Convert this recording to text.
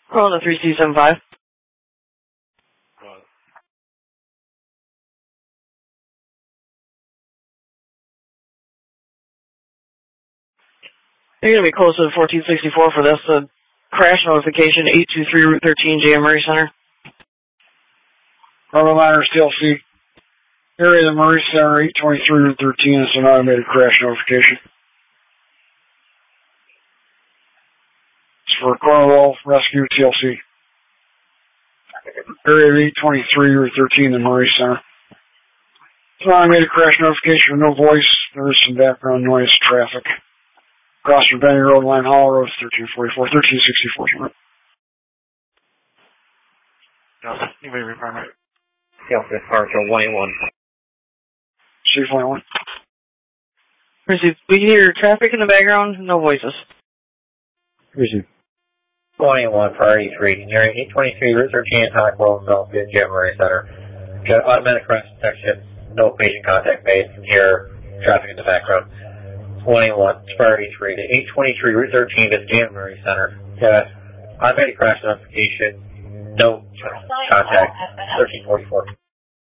Calling the 3275. You're going to be close to the 1464 for this. Crash notification, 823 Route 13, J.M. Murray Center. Bravo Liners, TLC. Area of the Murray Center, 823 Route 13. It's an automated crash notification. It's for Cornwall Rescue, TLC. Area of 823 Route 13, the Murray Center. It's an automated crash notification with no voice. There is some background noise, traffic. Across from Benny Road, Line Hall Road, 1344, 1364. Anybody require it? Yeah, this car from 181. C21. Receive. We can hear traffic in the background, no voices. Receive. 21 priority 3, near 823 Route 13 High Road, Melville, J.M. Murray Center. Got automatic crash detection, no patient contact made. Can hear traffic in the background. 21 priority 3 to 823 Route 13 to J.M. Murray Center. Got automatic crash notification, no contact. 1344.